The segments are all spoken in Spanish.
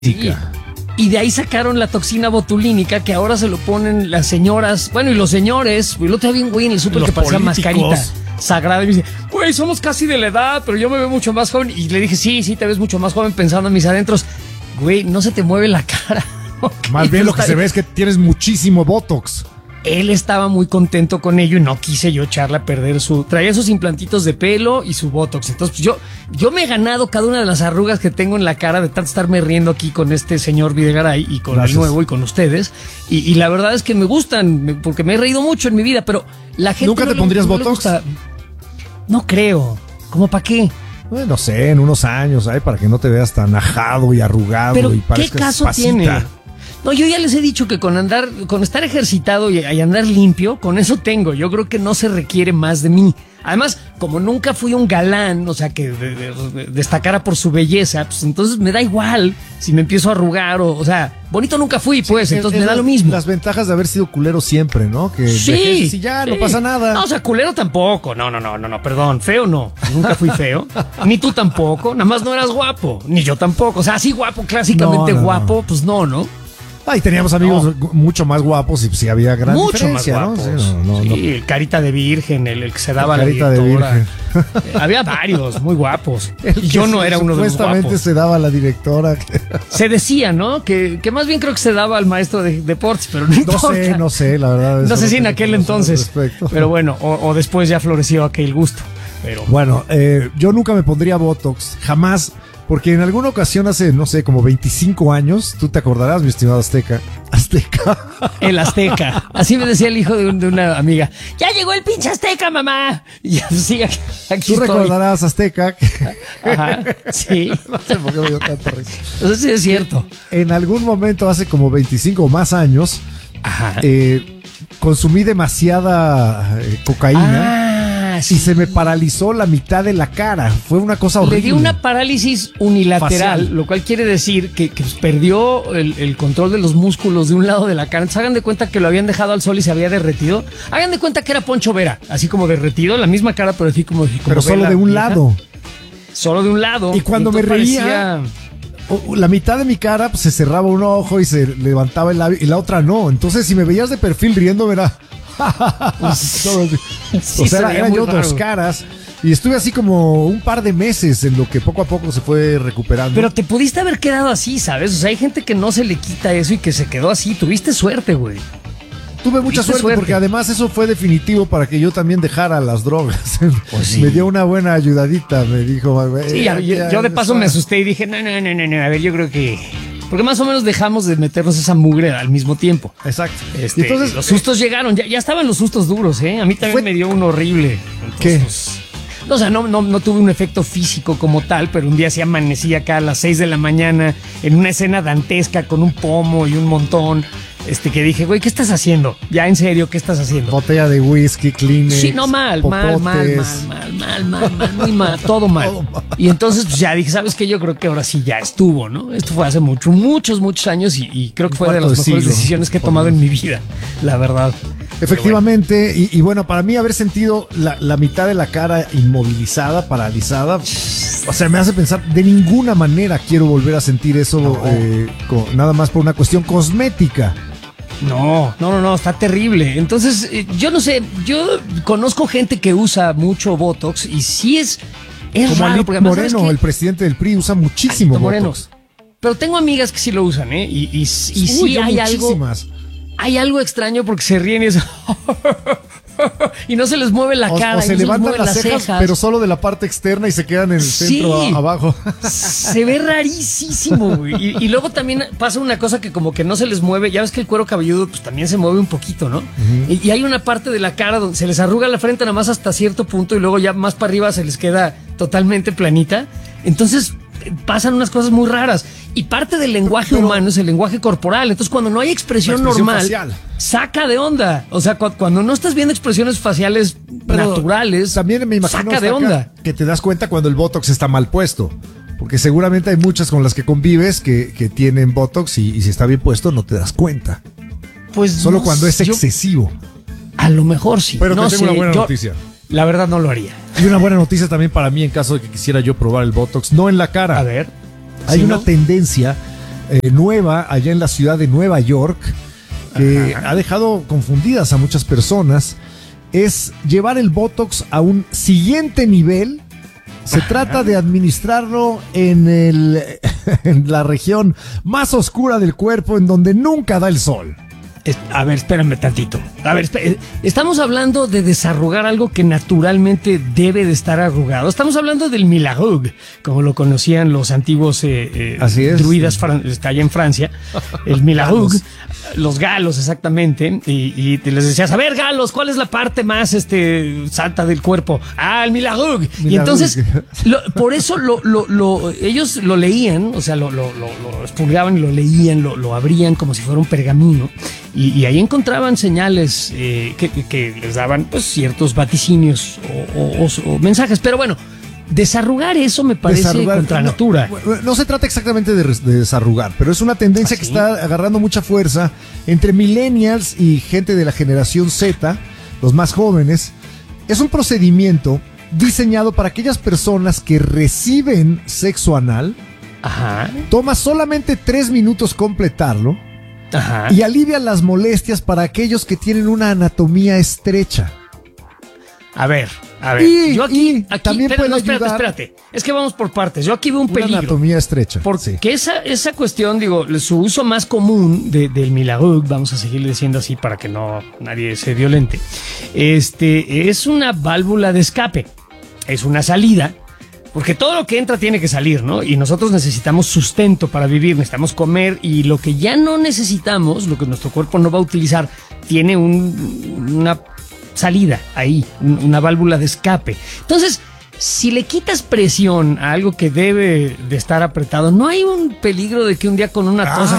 Sí. Y de ahí sacaron la toxina botulínica que ahora se lo ponen las señoras, bueno, y los señores. Y lo te vi un güey en el súper que parecía mascarita sagrada y me dice, güey, somos casi de la edad, pero yo me veo mucho más joven. Y le dije, sí, te ves mucho más joven, pensando en mis adentros. Güey, no se te mueve la cara. Okay, más bien lo que se ve es que tienes muchísimo Botox. Él estaba muy contento con ello y no quise yo echarle a perder traía esos implantitos de pelo y su Botox. Entonces, pues yo me he ganado cada una de las arrugas que tengo en la cara de tanto estarme riendo aquí con este señor Videgaray y con Gracias. El nuevo y con ustedes. Y la verdad es que me gustan, porque me he reído mucho en mi vida, pero la gente... ¿Nunca te pondrías Botox? No creo. ¿Cómo para qué? Bueno, no sé, en unos años, para que no te veas tan ajado y arrugado. Pero y ¿qué caso tiene? No, yo ya les he dicho que con estar ejercitado y andar limpio, con eso tengo. Yo creo que no se requiere más de mí. Además, como nunca fui un galán, o sea, que destacara por su belleza, pues entonces me da igual si me empiezo a arrugar o sea, bonito nunca fui, pues, sí, entonces me da lo mismo. Las ventajas de haber sido culero siempre, ¿no? Que sí, y ya no pasa nada. No, o sea, culero tampoco. No, perdón, feo no. Nunca fui feo. Ni tú tampoco, nada más no eras guapo. Ni yo tampoco. O sea, así guapo, clásicamente guapo, pues no. Y teníamos amigos mucho más guapos y sí había gran diferencia, más guapos, ¿no? Sí, el carita de virgen, el que se daba la directora. Había varios muy guapos. Y yo no era uno de los guapos. Supuestamente se daba a la directora. Se decía, ¿no? Que más bien creo que se daba al maestro de deportes, pero no importa. No sé, la verdad. No sé si en aquel entonces. Pero bueno, o después ya floreció aquel gusto. Pero bueno, yo nunca me pondría Botox, jamás. Porque en alguna ocasión hace, no sé, como 25 años, tú te acordarás, mi estimado Azteca. El Azteca. Así me decía el hijo de una amiga. ¡Ya llegó el pinche Azteca, mamá! Y ya sigue aquí Tú estoy. Recordarás, Azteca. Ajá, sí. No sé por qué me dio tanta risa. Eso sí es cierto. En algún momento, hace como 25 o más años, consumí demasiada cocaína. Sí. Y se me paralizó la mitad de la cara. Fue una cosa horrible. Le dio una parálisis unilateral, facial. Lo cual quiere decir que perdió el control de los músculos de un lado de la cara. Entonces hagan de cuenta que lo habían dejado al sol y se había derretido. Hagan de cuenta que era Poncho Vera, así como derretido, la misma cara, pero así como pero solo de un lado. Solo de un lado. Y cuando me reía, la mitad de mi cara pues, se cerraba un ojo y se levantaba el labio y la otra no. Entonces si me veías de perfil riendo, verá. Sí, o sea, eran yo raro. 2 caras y estuve así como un par de meses en lo que poco a poco se fue recuperando. Pero te pudiste haber quedado así, ¿sabes? O sea, hay gente que no se le quita eso y que se quedó así. Tuviste suerte, güey. Tuve mucha suerte porque además eso fue definitivo para que yo también dejara las drogas. Pues sí. Me dio una buena ayudadita, me dijo. Sí, yo de paso me asusté y dije, no, a ver, yo creo que... Porque más o menos dejamos de meternos esa mugre al mismo tiempo. Exacto. Entonces, los sustos llegaron, ya estaban los sustos duros, ¿eh? A mí también me dio uno horrible. Entonces, ¿qué? O sea, no tuve un efecto físico como tal, pero un día sí amanecí acá a las 6 de la mañana en una escena dantesca con un pomo y un montón. Que dije, güey, ¿qué estás haciendo? Ya, en serio, ¿qué estás haciendo? Botella de whisky, Kleenex. Sí, no, mal, muy mal, todo mal. Y entonces, pues ya dije, ¿sabes qué? Yo creo que ahora sí ya estuvo, ¿no? Esto fue hace muchos años y creo que fue de las mejores decisiones que he tomado en mi vida, la verdad. Efectivamente, bueno. y bueno, para mí haber sentido la mitad de la cara inmovilizada, paralizada, o sea, me hace pensar, de ninguna manera quiero volver a sentir eso, nada más por una cuestión cosmética. No, está terrible. Entonces, yo no sé, yo conozco gente que usa mucho Botox y sí es como raro. Alito Moreno, el presidente del PRI, usa muchísimo Botox. Moreno. Pero tengo amigas que sí lo usan, ¿eh? Y sí hay muchísimas. Hay algo extraño porque se ríen y es... y no se les mueve la cara. O se levantan las cejas, pero solo de la parte externa y se quedan en el centro abajo. Se ve rarísimo, güey. Y luego también pasa una cosa que como que no se les mueve. Ya ves que el cuero cabelludo pues también se mueve un poquito, ¿no? Uh-huh. Y hay una parte de la cara donde se les arruga la frente nada más hasta cierto punto y luego ya más para arriba se les queda totalmente planita. Entonces pasan unas cosas muy raras. Y parte del lenguaje humano es el lenguaje corporal. Entonces, cuando no hay expresión normal, facial. Saca de onda. O sea, cuando no estás viendo expresiones faciales naturales, también me imagino saca de onda. Que te das cuenta cuando el Botox está mal puesto. Porque seguramente hay muchas con las que convives que tienen Botox y si está bien puesto no te das cuenta. Pues solo cuando es excesivo. A lo mejor sí. Pero no te tengo una buena noticia. La verdad no lo haría. Y una buena noticia también para mí en caso de que quisiera yo probar el Botox, no en la cara. A ver. Hay una tendencia nueva allá en la ciudad de Nueva York que ha dejado confundidas a muchas personas. Es llevar el Botox a un siguiente nivel. Se trata de administrarlo en la región más oscura del cuerpo, en donde nunca da el sol. A ver, espérame tantito. A ver, estamos hablando de desarrugar algo que naturalmente debe de estar arrugado. Estamos hablando del Milagug, como lo conocían los antiguos druidas allá en Francia. El Milagug, los galos exactamente. Y te les decías, a ver, galos, ¿cuál es la parte más santa del cuerpo? Ah, el Milagug. Y entonces, por eso ellos lo leían, o sea, lo expurgaban y lo leían, lo abrían como si fuera un pergamino. Y ahí encontraban señales que les daban pues ciertos vaticinios o mensajes. Pero bueno, desarrugar eso me parece contra natura. No se trata exactamente de desarrugar, pero es una tendencia que está agarrando mucha fuerza entre millennials y gente de la generación Z, los más jóvenes. Es un procedimiento diseñado para aquellas personas que reciben sexo anal. Toma solamente 3 minutos completarlo. Y alivia las molestias para aquellos que tienen una anatomía estrecha. A ver. Yo aquí también puede ayudar. Espérate. Es que vamos por partes. Yo aquí veo un peligro. Anatomía estrecha. Porque esa cuestión, digo, su uso más común del Milagug, vamos a seguirle diciendo así para que nadie se violente. Es una válvula de escape. Es una salida. Porque todo lo que entra tiene que salir, ¿no? Y nosotros necesitamos sustento para vivir, necesitamos comer, y lo que ya no necesitamos, lo que nuestro cuerpo no va a utilizar, tiene una salida ahí, una válvula de escape. Entonces, si le quitas presión a algo que debe de estar apretado, no hay un peligro de que un día con una tos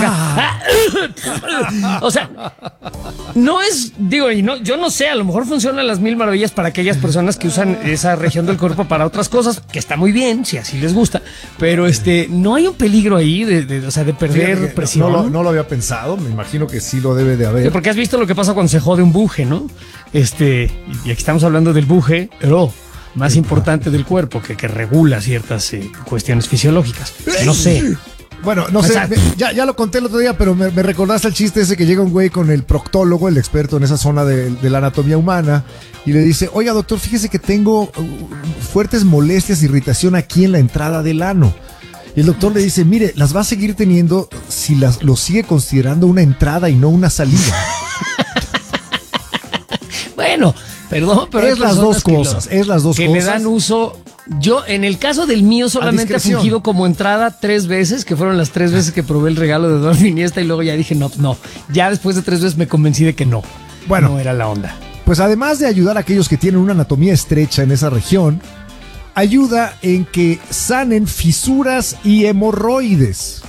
o sea, no es, digo, yo no sé, a lo mejor funciona a las mil maravillas para aquellas personas que usan esa región del cuerpo para otras cosas, que está muy bien, si así les gusta, pero no hay un peligro ahí de perder presión. No lo había pensado, me imagino que sí lo debe de haber. Sí, porque has visto lo que pasa cuando se jode un buje, ¿no? Y aquí estamos hablando del buje, más importante del cuerpo, que regula ciertas cuestiones fisiológicas. No sé. Bueno, no sé, ya lo conté el otro día, pero me recordaste el chiste ese que llega un güey con el proctólogo, el experto en esa zona de la anatomía humana, y le dice, oiga doctor, fíjese que tengo fuertes molestias, irritación aquí en la entrada del ano. Y el doctor le dice, mire, las va a seguir teniendo si lo sigue considerando una entrada y no una salida. Bueno, perdón, pero es las dos cosas. Que le dan uso. Yo, en el caso del mío, solamente ha fungido como entrada 3 veces, que fueron las 3 veces que probé el regalo de Eduardo Iniesta, y luego ya dije, no. Ya después de 3 veces me convencí de que no. Bueno, no era la onda. Pues además de ayudar a aquellos que tienen una anatomía estrecha en esa región, ayuda en que sanen fisuras y hemorroides.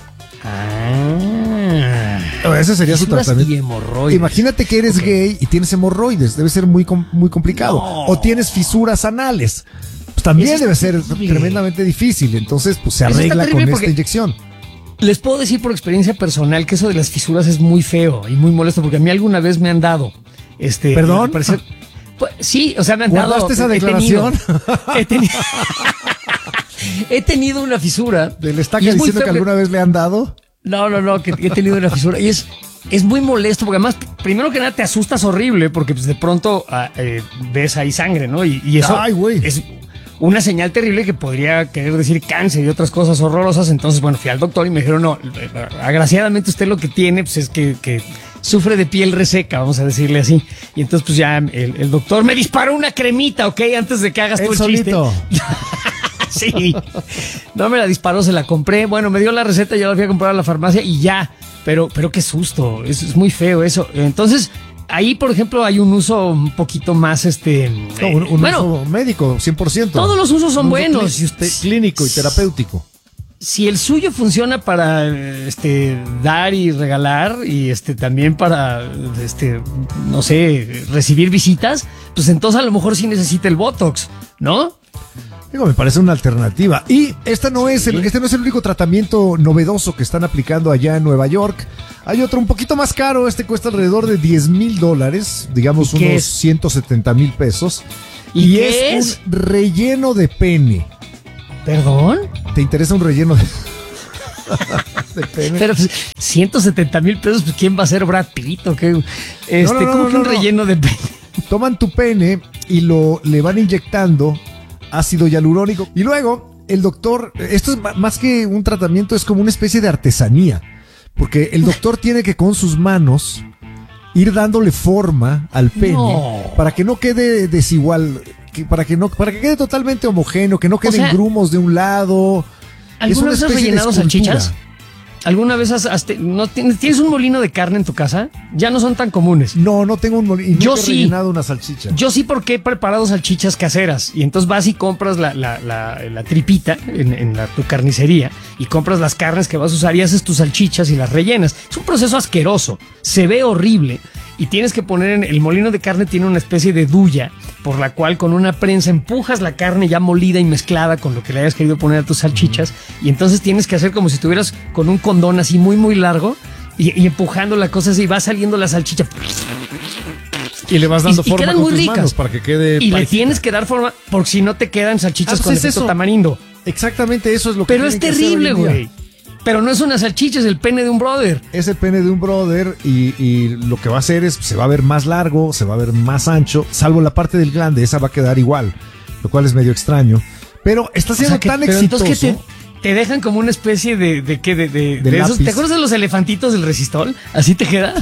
Ese sería su tratamiento. Imagínate que eres gay y tienes hemorroides. Debe ser muy complicado. No. O tienes fisuras anales. Pues también debe ser tremendamente difícil. Entonces, pues se arregla con esta inyección. Les puedo decir por experiencia personal que eso de las fisuras es muy feo y muy molesto, porque a mí alguna vez me han dado. ¿Perdón? Pues, sí, o sea, me han dado. ¿Guardaste esa declaración? He tenido una fisura. ¿Le está diciendo que alguna vez le han dado? No, que he tenido una fisura. Y es muy molesto, porque además, primero que nada, te asustas horrible, porque pues, de pronto ves ahí sangre, ¿no? Y eso es una señal terrible que podría querer decir cáncer y otras cosas horrorosas. Entonces, bueno, fui al doctor y me dijeron, no, agraciadamente usted lo que tiene pues es que sufre de piel reseca, vamos a decirle así. Y entonces, pues ya el doctor me disparó una cremita, ¿ok? Antes de que hagas tú el solito chiste. Sí, no me la disparó, se la compré. Bueno, me dio la receta, yo la fui a comprar a la farmacia y ya. Pero qué susto, es muy feo eso. Entonces, ahí, por ejemplo, hay un uso un poquito más un uso médico, 100%. Todos los usos son buenos. Clínico y terapéutico. Si el suyo funciona para dar y regalar, y también para no sé, recibir visitas, pues entonces a lo mejor sí necesita el Botox, ¿no? Digo, me parece una alternativa. Y este no es el único tratamiento novedoso que están aplicando allá en Nueva York. Hay otro un poquito más caro. Cuesta alrededor de $10,000, digamos unos 170,000 pesos. ¿Y es un relleno de pene. ¿Perdón? ¿Te interesa un relleno de...? de pene. Pero pues, 170,000 pesos, pues ¿quién va a ser Brad Pitt o qué? ¿Cómo que un relleno de pene? Toman tu pene y le van inyectando ácido hialurónico. Y luego el doctor, esto es más que un tratamiento, es como una especie de artesanía. Porque el doctor tiene que con sus manos ir dándole forma al pene para que no quede desigual, para que quede totalmente homogéneo, que no queden grumos de un lado. ¿Alguna vez has rellenado salchichas? ¿Alguna vez tienes un molino de carne en tu casa? Ya no son tan comunes. No tengo un molino. Yo sí. He rellenado una salchicha. Yo sí, porque he preparado salchichas caseras. Y entonces vas y compras la tripita en tu carnicería y compras las carnes que vas a usar y haces tus salchichas y las rellenas. Es un proceso asqueroso. Se ve horrible. Y tienes que poner en el molino de carne, tiene una especie de duya por la cual con una prensa empujas la carne ya molida y mezclada con lo que le hayas querido poner a tus salchichas. Y entonces tienes que hacer como si estuvieras con un condón así muy muy largo y empujando la cosa así, va saliendo la salchicha. Y le vas dando forma quedan con muy tus ricas. manos para que quede Y parejita. le tienes que dar forma, porque si no te quedan salchichas pues con es efecto eso. tamarindo. Exactamente eso es lo que Pero es tienen que hacer terrible, hoy en día. güey. Pero no es una salchicha, es el pene de un brother. Es el pene de un brother y lo que va a hacer es, se va a ver más largo, se va a ver más ancho, salvo la parte del glande, esa va a quedar igual, lo cual es medio extraño. Pero está siendo tan exitoso. Entonces te dejan como una especie de esos. lápiz. ¿Te acuerdas de los elefantitos del Resistol? ¿Así te queda?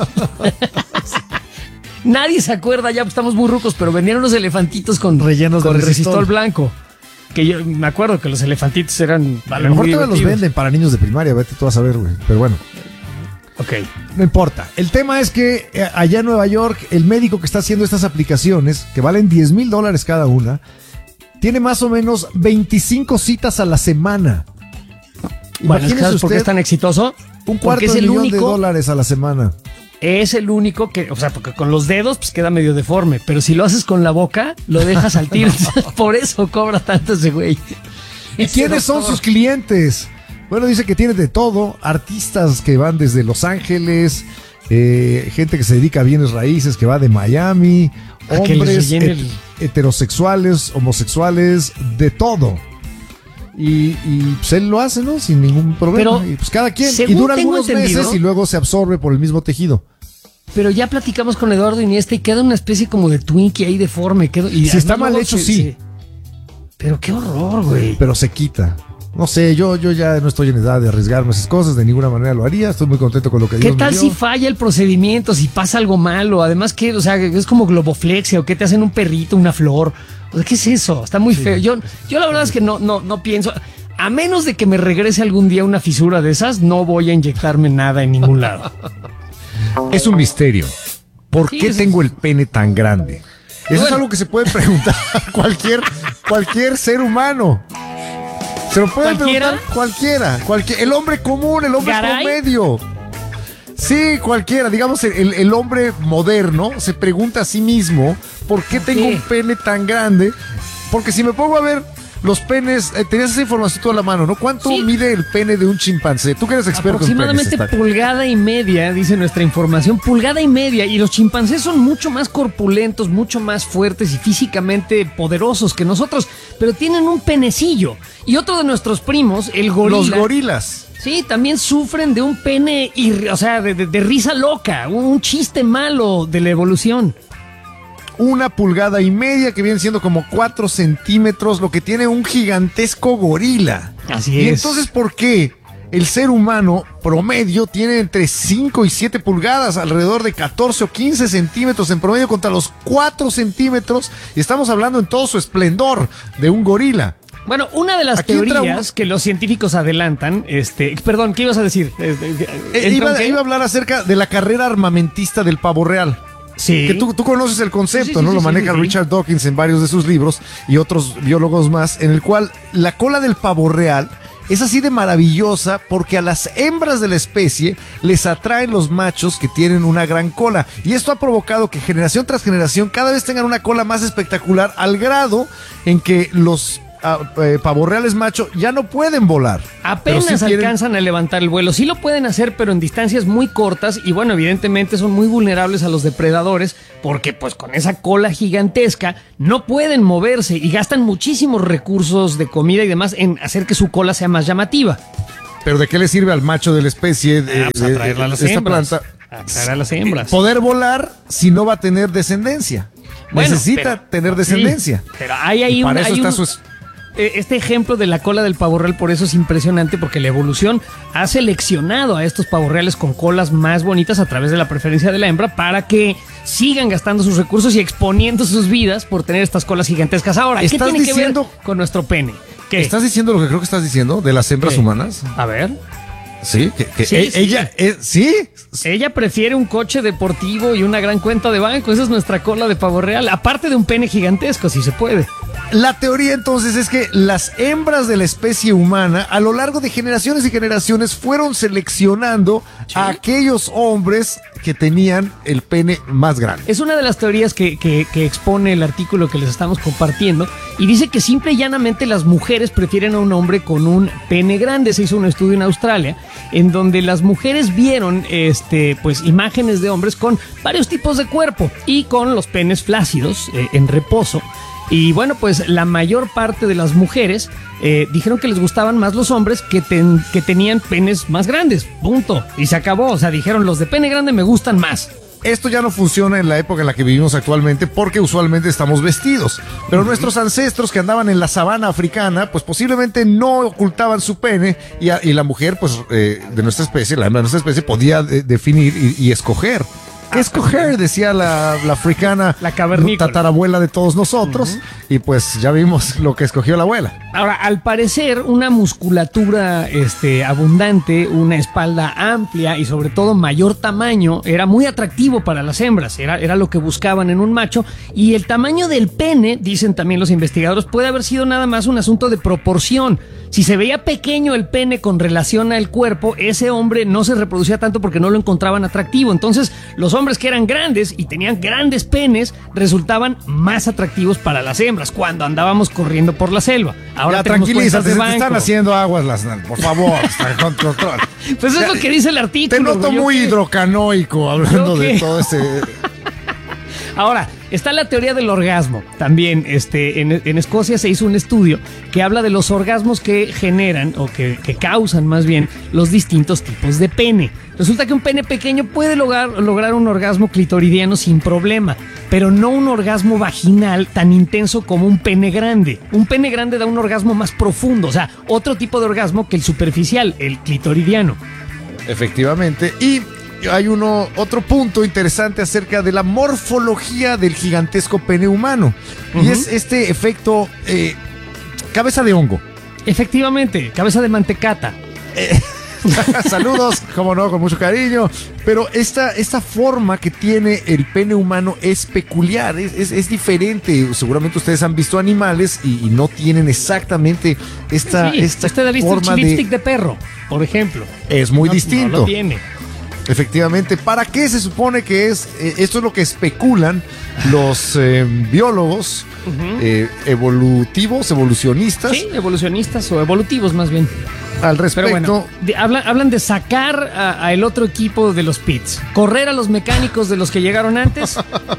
Nadie se acuerda, ya estamos muy rucos, pero vendieron los elefantitos con rellenos con de Resistol blanco. Que yo me acuerdo que los elefantitos eran. A lo mejor todavía los venden para niños de primaria, vete tú a saber, güey. Pero bueno. Ok. No importa. El tema es que allá en Nueva York, el médico que está haciendo estas aplicaciones, que valen $10,000 cada una, tiene más o menos 25 citas a la semana. Bueno, ¿sabes por qué es tan exitoso? Un cuarto de millón de dólares a la semana. Es el único que, o sea, porque con los dedos pues queda medio deforme, pero si lo haces con la boca, lo dejas al tiro. Por eso cobra tanto ese güey. ¿Y quiénes son sus clientes? Bueno, dice que tiene de todo, artistas que van desde Los Ángeles, gente que se dedica a bienes raíces, que va de Miami, hombres heterosexuales, homosexuales, de todo. Y pues él lo hace, ¿no? Sin ningún problema. Pero, y pues cada quien. Y dura algunos meses y luego se absorbe por el mismo tejido. Pero ya platicamos con Eduardo Iniesta y queda una especie como de Twinkie ahí deforme. Y si está mal hecho, sí. Pero qué horror, güey. Pero se quita. No sé, yo ya no estoy en edad de arriesgarme esas cosas, de ninguna manera lo haría, estoy muy contento con lo que Dios ¿Qué tal me dio. si falla el procedimiento, si pasa algo malo? Además que, o sea, es como globoflexia o que te hacen un perrito, una flor. O sea, ¿qué es eso? Está muy feo. Yo la verdad es que no pienso, a menos de que me regrese algún día una fisura de esas, no voy a inyectarme nada en ningún lado. Es un misterio. ¿Por qué tengo el pene tan grande? Eso es algo que se puede preguntar cualquier ser humano. Se lo puede preguntar cualquiera. El hombre común, el hombre promedio. Sí, cualquiera. Digamos, el hombre moderno se pregunta a sí mismo, ¿por qué tengo un pene tan grande? Porque si me pongo a ver los penes, tenías esa información toda a la mano, ¿no? ¿Cuánto mide el pene de un chimpancé? Tú que eres experto en penes. Aproximadamente pulgada y media, dice nuestra información, pulgada y media. Y los chimpancés son mucho más corpulentos, mucho más fuertes y físicamente poderosos que nosotros, pero tienen un penecillo. Y otro de nuestros primos, el gorila. Los gorilas. Sí, también sufren de un pene, o sea, de risa loca, un chiste malo de la evolución. 1,5 pulgadas que vienen siendo como 4 centímetros, lo que tiene un gigantesco gorila. Así es. Y entonces, ¿por qué el ser humano promedio tiene entre 5 y 7 pulgadas, alrededor de 14 o 15 centímetros en promedio contra los 4 centímetros? Y estamos hablando en todo su esplendor de un gorila. Bueno, una de las teorías que los científicos adelantan, perdón, ¿qué ibas a decir? Iba a hablar acerca de la carrera armamentista del pavo real. Sí. Que tú conoces el concepto, ¿no? Lo maneja Richard Dawkins en varios de sus libros y otros biólogos más, en el cual la cola del pavo real es así de maravillosa porque a las hembras de la especie les atraen los machos que tienen una gran cola. Y esto ha provocado que generación tras generación cada vez tengan una cola más espectacular, al grado en que los pavos reales macho ya no pueden volar. Apenas alcanzan a levantar el vuelo. Sí lo pueden hacer, pero en distancias muy cortas. Y bueno, evidentemente son muy vulnerables a los depredadores, porque pues con esa cola gigantesca no pueden moverse y gastan muchísimos recursos de comida y demás en hacer que su cola sea más llamativa. Pero ¿de qué le sirve al macho de la especie pues atraerla a las esta hembras. planta? Atraer a las hembras. Poder volar si no va a tener descendencia. Bueno, Necesita tener descendencia. Sí, pero hay ahí Y para eso hay está este ejemplo de la cola del pavo real, por eso es impresionante, porque la evolución ha seleccionado a estos pavos reales con colas más bonitas a través de la preferencia de la hembra para que sigan gastando sus recursos y exponiendo sus vidas por tener estas colas gigantescas. Ahora, ¿qué tiene que ver con nuestro pene? ¿Qué? ¿Estás diciendo lo que creo que estás diciendo de las hembras humanas? A ver. Sí, Sí, ella, ¿sí? Ella prefiere un coche deportivo y una gran cuenta de banco. Esa es nuestra cola de pavo real. Aparte de un pene gigantesco, si se puede. La teoría entonces es que las hembras de la especie humana a lo largo de generaciones y generaciones fueron seleccionando a aquellos hombres que tenían el pene más grande. Es una de las teorías que expone el artículo que les estamos compartiendo y dice que simple y llanamente las mujeres prefieren a un hombre con un pene grande. Se hizo un estudio en Australia en donde las mujeres vieron pues imágenes de hombres con varios tipos de cuerpo y con los penes flácidos en reposo. Y bueno, pues la mayor parte de las mujeres dijeron que les gustaban más los hombres que tenían penes más grandes, punto. Y se acabó, o sea, dijeron los de pene grande me gustan más. Esto ya no funciona en la época en la que vivimos actualmente porque usualmente estamos vestidos. Pero nuestros ancestros que andaban en la sabana africana, pues posiblemente no ocultaban su pene y la mujer, pues de nuestra especie, la hembra de nuestra especie, podía definir y escoger. ¿Qué escoger? Decía la africana, la cavernícola, tatarabuela de todos nosotros. Y pues ya vimos lo que escogió la abuela. Ahora, al parecer, una musculatura abundante, una espalda amplia y sobre todo mayor tamaño era muy atractivo para las hembras. Era lo que buscaban en un macho. Y el tamaño del pene, dicen también los investigadores, puede haber sido nada más un asunto de proporción. Si se veía pequeño el pene con relación al cuerpo, ese hombre no se reproducía tanto porque no lo encontraban atractivo. Entonces, los hombres que eran grandes y tenían grandes penes resultaban más atractivos para las hembras cuando andábamos corriendo por la selva. Ahora ya tranquilízate, te están haciendo aguas las, por favor. Pues es lo que dice el artículo. Te noto muy hidrocanoico hablando de todo ese... Ahora, está la teoría del orgasmo. También en Escocia se hizo un estudio que habla de los orgasmos que generan, o que causan más bien, los distintos tipos de pene. Resulta que un pene pequeño puede lograr un orgasmo clitoridiano sin problema, pero no un orgasmo vaginal tan intenso como un pene grande. Un pene grande da un orgasmo más profundo, o sea, otro tipo de orgasmo que el superficial, el clitoridiano. Efectivamente, y hay otro punto interesante acerca de la morfología del gigantesco pene humano. Y es este efecto cabeza de hongo. Efectivamente, cabeza de mantecata. Saludos, como no, con mucho cariño. Pero esta forma que tiene el pene humano es peculiar, es diferente. Seguramente ustedes han visto animales y no tienen exactamente esta usted ha visto forma el lipstick de perro, por ejemplo. Es muy distinto. No lo tiene. Efectivamente, ¿para qué se supone que es? Esto es lo que especulan los biólogos evolucionistas. Sí, evolucionistas o evolutivos más bien. Al respecto. Pero bueno, hablan de sacar a el otro equipo de los pits, correr a los mecánicos de los que llegaron antes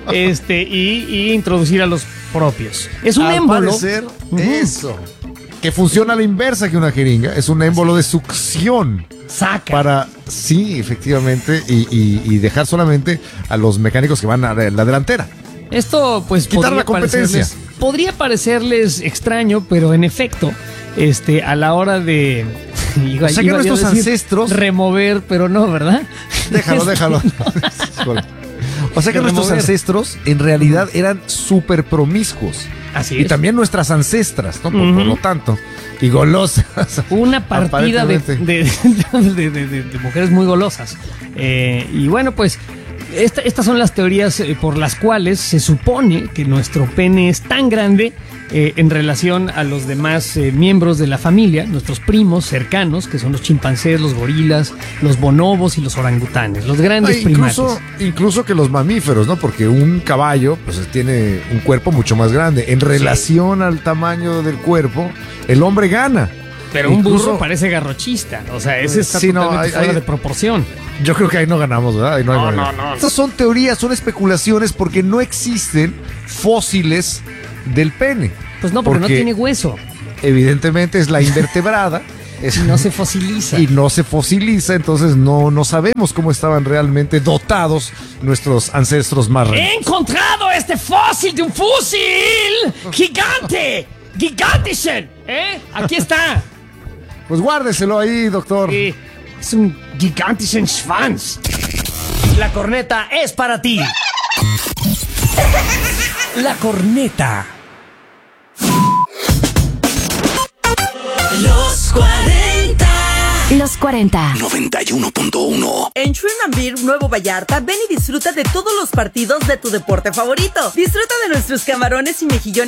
y introducir a los propios. Es un émbolo. Parecer, eso. Que funciona a la inversa que una jeringa. Es un émbolo de succión. Saca. Sí, efectivamente, y dejar solamente a los mecánicos que van a la delantera. Esto, pues, quitar la competencia. Podría parecerles extraño, pero en efecto, a la hora de... O sea que nuestros ancestros... Remover, pero no, ¿verdad? Déjalo. O sea que nuestros ancestros en realidad eran súper promiscuos. Así es. Y también nuestras ancestras, ¿no? Por lo tanto. Y golosas. Una partida de mujeres muy golosas. Y bueno, pues estas son las teorías por las cuales se supone que nuestro pene es tan grande en relación a los demás miembros de la familia, nuestros primos cercanos, que son los chimpancés, los gorilas, los bonobos y los orangutanes, los grandes primates. Incluso que los mamíferos, ¿no? Porque un caballo pues tiene un cuerpo mucho más grande. En relación al tamaño del cuerpo, el hombre gana. Pero un burro parece garrochista. O sea, ese está totalmente fuera de proporción. Yo creo que ahí no ganamos, ¿verdad? Ahí no. Estas son teorías, son especulaciones porque no existen fósiles del pene. Pues no, porque no tiene hueso. Evidentemente es la invertebrada Y no se fosiliza. Y no se fosiliza, entonces no sabemos cómo estaban realmente dotados nuestros ancestros más remotos. ¡He encontrado este fósil de un fusil gigante! ¡Gigantischen! Aquí está. Pues guárdeselo ahí, doctor. Es un gigantischen Schwanz. La corneta es para ti. La corneta. Los 40. Los 40. 91.1. En Shrimp & Beer Nuevo Vallarta, ven y disfruta de todos los partidos de tu deporte favorito. Disfruta de nuestros camarones y mejillones